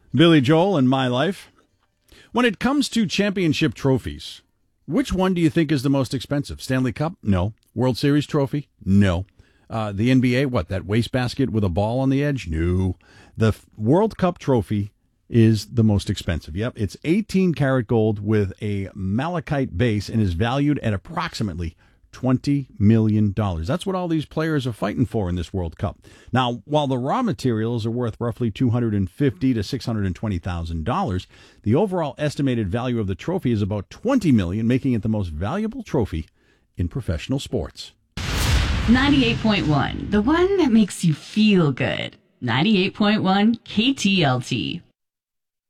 Billy Joel and My Life. When it comes to championship trophies, which one do you think is the most expensive? Stanley Cup? No. World Series trophy? No. The NBA? What, that wastebasket with a ball on the edge? No. The World Cup trophy is the most expensive. Yep, it's 18 karat gold with a malachite base and is valued at approximately $20 million. That's what all these players are fighting for in this World Cup. Now, while the raw materials are worth roughly $250,000 to $620,000, the overall estimated value of the trophy is about $20 million, making it the most valuable trophy in professional sports. 98.1, the one that makes you feel good. 98.1 KTLT.